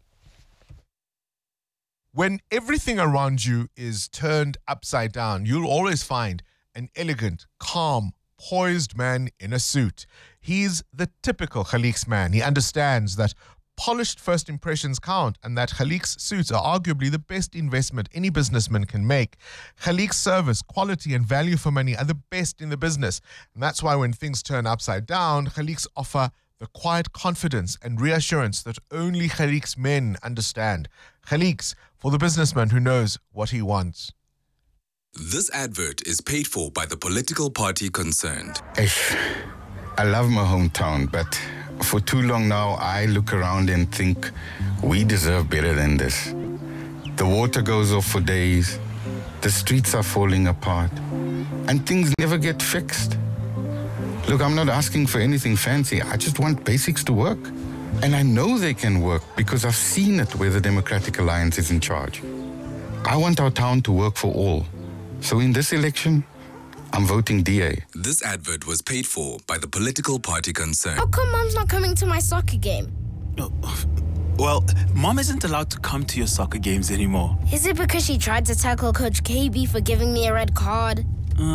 When everything around you is turned upside down, you'll always find an elegant, calm, poised man in a suit. He's the typical Khaliq's man. He understands that polished first impressions count and that Khaliq's suits are arguably the best investment any businessman can make. Khaliq's service, quality and value for money are the best in the business. And that's why when things turn upside down, Khaliq's offer the quiet confidence and reassurance that only Khaliq's men understand. Khaliq's, for the businessman who knows what he wants. This advert is paid for by the political party concerned. I love my hometown, but for too long now, I look around and think we deserve better than this. The water goes off for days, the streets are falling apart, and things never get fixed. Look, I'm not asking for anything fancy. I just want basics to work. And I know they can work because I've seen it where the Democratic Alliance is in charge. I want our town to work for all. So in this election, I'm voting DA. This advert was paid for by the political party concerned. How come Mom's not coming to my soccer game? Well, Mom isn't allowed to come to your soccer games anymore. Is it because she tried to tackle Coach KB for giving me a red card?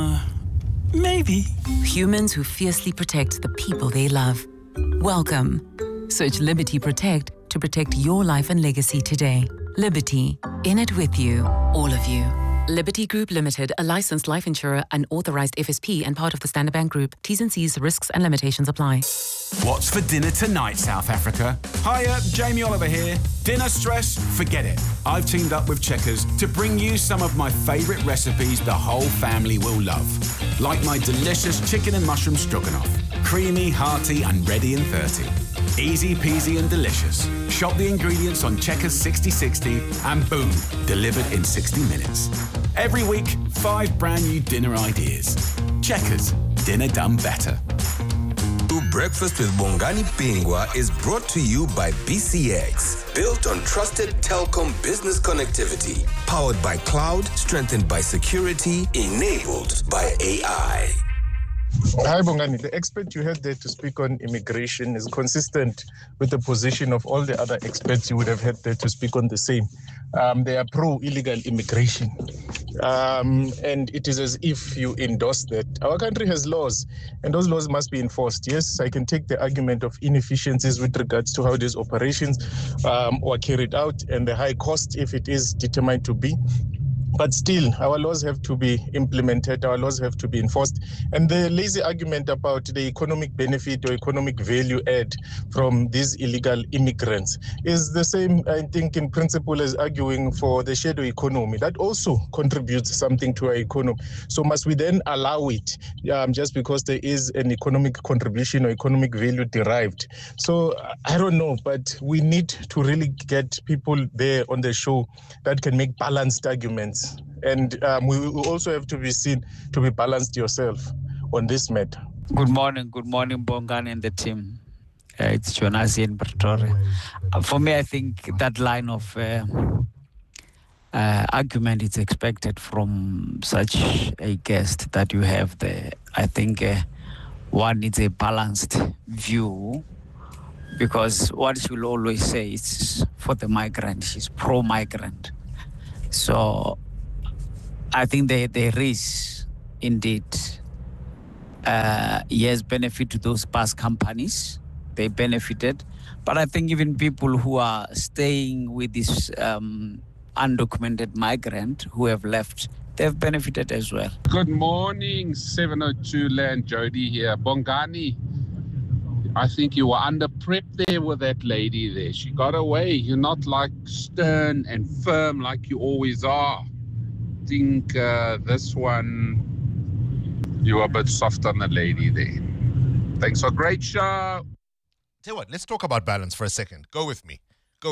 Maybe. Humans who fiercely protect the people they love. Welcome. Search Liberty Protect to protect your life and legacy today. Liberty, in it with you, all of you. Liberty Group Limited, a licensed life insurer, an authorized FSP and part of the Standard Bank Group. T's and C's, risks and limitations apply. What's for dinner tonight, South Africa? Hiya, Jamie Oliver here. Dinner stress? Forget it. I've teamed up with Checkers to bring you some of my favourite recipes the whole family will love. Like my delicious chicken and mushroom stroganoff. Creamy, hearty and ready in 30. Easy peasy and delicious. Shop the ingredients on Checkers 6060 and boom, delivered in 60 minutes. Every week, 5 brand new dinner ideas. Checkers, dinner done better. Breakfast with Bongani Pingwa is brought to you by BCX. Built on trusted telecom business connectivity. Powered by cloud, strengthened by security, enabled by AI. Hi, Bongani. The expert you had there to speak on immigration is consistent with the position of all the other experts you would have had there to speak on the same. They are pro-illegal immigration. and it is as if you endorse that. Our country has laws, and those laws must be enforced. Yes, I can take the argument of inefficiencies with regards to how these operations were carried out and the high cost if it is determined to be. But still, our laws have to be implemented, our laws have to be enforced. And the lazy argument about the economic benefit or economic value add from these illegal immigrants is the same, I think, in principle as arguing for the shadow economy. That also contributes something to our economy. So must we then allow it just because there is an economic contribution or economic value derived? So I don't know, but we need to really get people there on the show that can make balanced arguments. And we also have to be seen to be balanced yourself on this matter. Good morning, Bongani and the team. It's Jonas in Pretoria. For me, I think that line of argument is expected from such a guest that you have there. I think one needs a balanced view, because what she'll always say is for the migrant. She's pro-migrant. So I think there is indeed, yes, benefit to those bus companies. They benefited. But I think even people who are staying with this undocumented migrant who have left, they've benefited as well. Good morning, 702 Land, Jody here. Bongani, I think you were under prep there with that lady there. She got away. You're not like stern and firm like you always are. I think this one, you were a bit soft on the lady there. Thanks for a great show. Tell you what, let's talk about balance for a second. Go with me.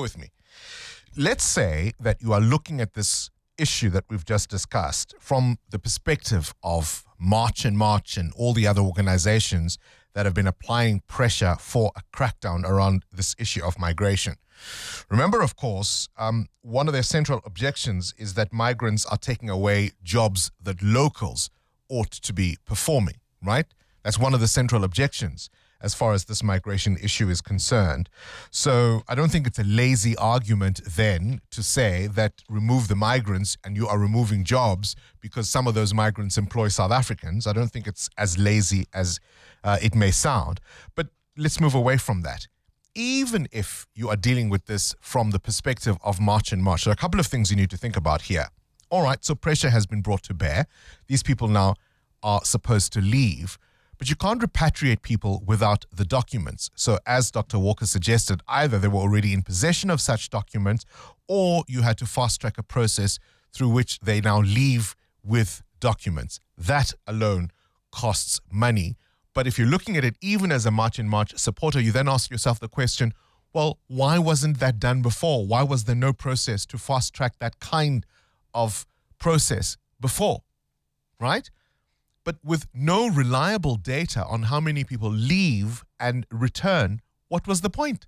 Let's say that you are looking at this issue that we've just discussed from the perspective of March and all the other organizations that have been applying pressure for a crackdown around this issue of migration. Remember, of course, one of their central objections is that migrants are taking away jobs that locals ought to be performing, right? That's one of the central objections as far as this migration issue is concerned. So I don't think it's a lazy argument then to say that remove the migrants and you are removing jobs because some of those migrants employ South Africans. I don't think it's as lazy as it may sound. But let's move away from that. Even if you are dealing with this from the perspective of March and March, there are a couple of things you need to think about here. All right, so pressure has been brought to bear. These people now are supposed to leave. But you can't repatriate people without the documents. So as Dr. Walker suggested, either they were already in possession of such documents or you had to fast-track a process through which they now leave with documents. That alone costs money. But if you're looking at it even as a March and March supporter, you then ask yourself the question, well, why wasn't that done before? Why was there no process to fast-track that kind of process before, right? But with no reliable data on how many people leave and return, what was the point?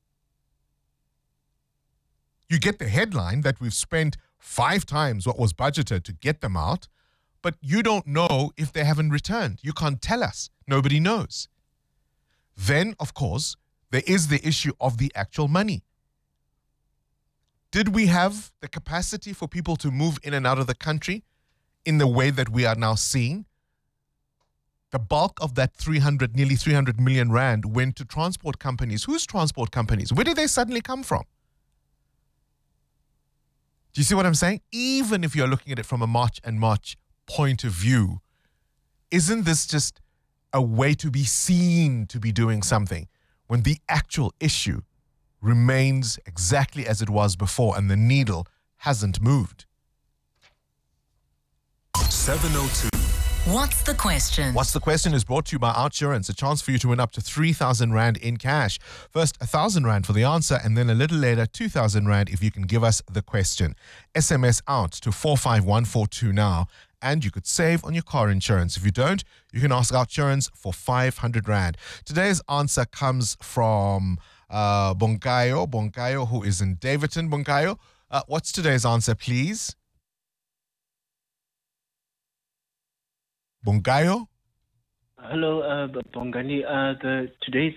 You get the headline that we've spent 5 times what was budgeted to get them out, but you don't know if they haven't returned. You can't tell us. Nobody knows. Then, of course, there is the issue of the actual money. Did we have the capacity for people to move in and out of the country in the way that we are now seeing? The bulk of that nearly 300 million rand went to transport companies. Whose transport companies? Where did they suddenly come from? Do you see what I'm saying? Even if you're looking at it from a March and March point of view, isn't this just a way to be seen to be doing something when the actual issue remains exactly as it was before and the needle hasn't moved? 702. What's the question? What's the question is brought to you by Outsurance, a chance for you to win up to 3,000 Rand in cash. First, 1,000 Rand for the answer, and then a little later, 2,000 Rand if you can give us the question. SMS out to 45142 now, and you could save on your car insurance. If you don't, you can ask Outsurance for 500 Rand. Today's answer comes from Bonkayo, who is in Davidton. Bonkayo, what's today's answer, please? Bongayo? Hello, Bongani. Today's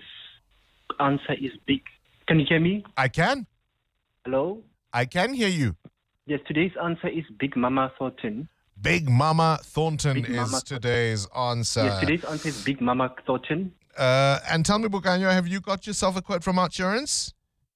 answer is big. Can you hear me? I can. Hello? I can hear you. Yes, today's answer is Big Mama Thornton. Big Mama Thornton Big Mama is Thornton. today's answer. Yes, today's answer is Big Mama Thornton. And tell me, Bukanyo, have you got yourself a quote from Outsurance?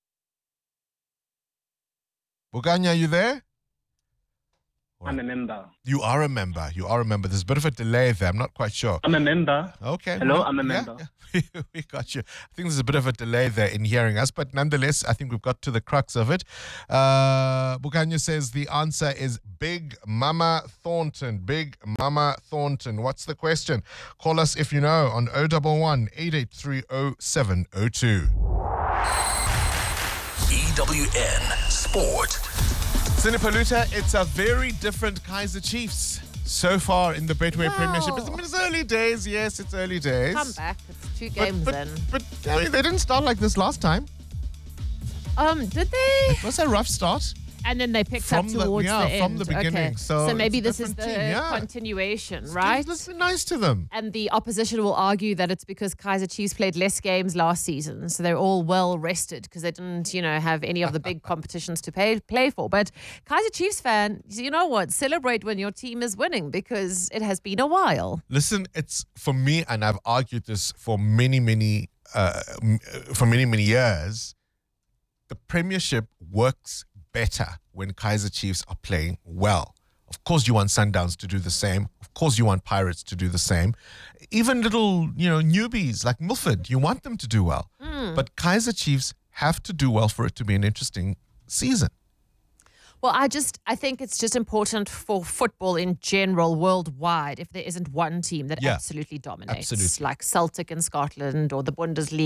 Bukanyo, are you there? I'm a member. You are a member. You are a member. There's a bit of a delay there. I'm not quite sure. I'm a member. Okay. Hello, I'm a member. Yeah. We got you. I think there's a bit of a delay there in hearing us, but nonetheless, I think we've got to the crux of it. Bukanyo says the answer is Big Mama Thornton. Big Mama Thornton. What's the question? Call us if you know on 011 883 0702. EWN Sport. Cindy Paluta, it's a very different Kaizer Chiefs so far in the Betway Premiership. It's early days. Yes, it's early days. Come back. It's 2 games in. But I mean, they didn't start like this last time. Did they? It was a rough start. And then they picked up towards the end. From the beginning. Okay. So maybe it's a this is the different team, continuation, right? Let's be nice to them. And the opposition will argue that it's because Kaizer Chiefs played less games last season, so they're all well rested because they didn't, have any of the big competitions to play for. But Kaizer Chiefs fan, you know what? Celebrate when your team is winning because it has been a while. Listen, it's for me, and I've argued this for many years. The Premiership works better when Kaizer Chiefs are playing well. Of course, you want Sundowns to do the same. Of course, you want Pirates to do the same. Even little, newbies like Milford, you want them to do well. But Kaizer Chiefs have to do well for it to be an interesting season. Well, I think it's just important for football in general, worldwide, if there isn't one team that absolutely dominates, absolutely. like Celtic in Scotland or the Bundesliga.